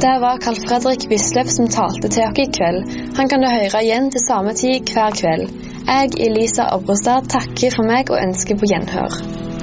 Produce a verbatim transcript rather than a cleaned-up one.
Det var Carl Fredrik Wisløff som talte til dere i kveld. Han kan du høre igjen til samme tid hver kveld. Jeg, Elisa Obrostad, takker for meg og ønsker på gjenhør.